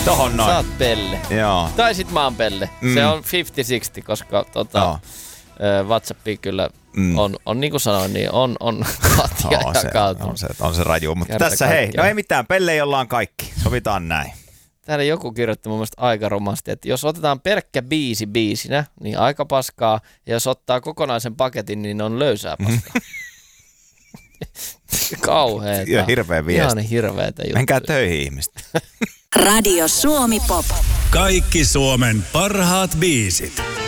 Tohon noin. Sä oot pelle. Joo. Tai sit mä oon pelle. Se on 50-60, koska WhatsAppi kyllä on niin kuin sanoin, niin on kahtia jakautunut. On se raju, mutta tässä hei, no ei mitään, pelle ollaan kaikki. Sovitaan näin. Täällä joku kirjoitti mun mielestä aika rumasti, että jos otetaan pelkkä biisi biisinä, niin aika paskaa, ja jos ottaa kokonaisen paketin, niin on löysää paskaa. Kauheeta. Joo, hirveä viesti. Ihan hirveetä juttuja. Menkää töihin ihmiset. Radio Suomi Pop. Kaikki Suomen parhaat biisit.